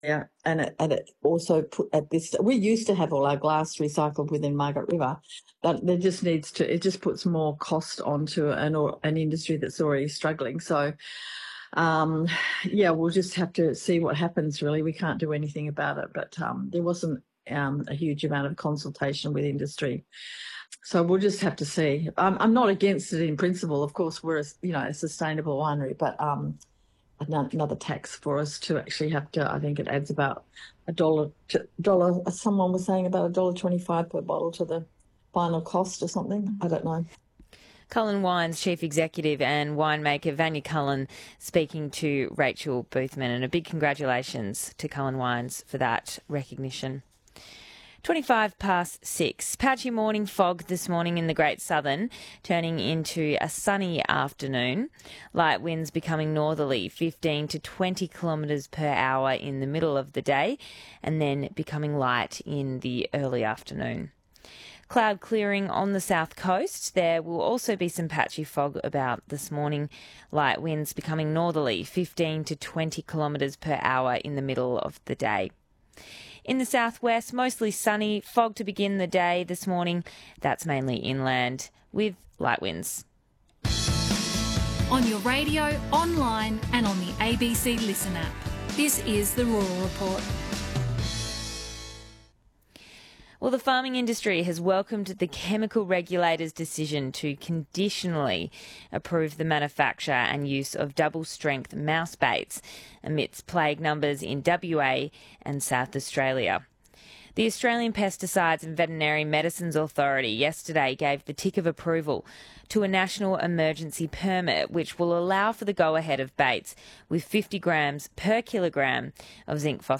Yeah, and it also put at this. We used to have all our glass recycled within Margaret River, but there just needs to. It just puts more cost onto an industry that's already struggling. So, um, yeah, we'll just have to see what happens. Really, we can't do anything about it. But there wasn't a huge amount of consultation with industry, so we'll just have to see. I'm not against it in principle. Of course, we're a sustainable winery, but another tax for us to actually have to. I think it adds about $1. Someone was saying about $1.25 per bottle to the final cost or something. I don't know. Cullen Wines Chief Executive and winemaker Vanya Cullen speaking to Rachel Boothman, and a big congratulations to Cullen Wines for that recognition. 6:25. Patchy morning fog this morning in the Great Southern, turning into a sunny afternoon. Light winds becoming northerly, 15 to 20 kilometres per hour in the middle of the day, and then becoming light in the early afternoon. Cloud clearing on the south coast. There will also be some patchy fog about this morning. Light winds becoming northerly, 15 to 20 kilometres per hour in the middle of the day. In the southwest, mostly sunny, fog to begin the day this morning. That's mainly inland with light winds. On your radio, online and on the ABC Listen app. This is the Rural Report. Well, the farming industry has welcomed the chemical regulator's decision to conditionally approve the manufacture and use of double-strength mouse baits amidst plague numbers in WA and South Australia. The Australian Pesticides and Veterinary Medicines Authority yesterday gave the tick of approval to a national emergency permit which will allow for the go-ahead of baits with 50 grams per kilogram of zinc phosphate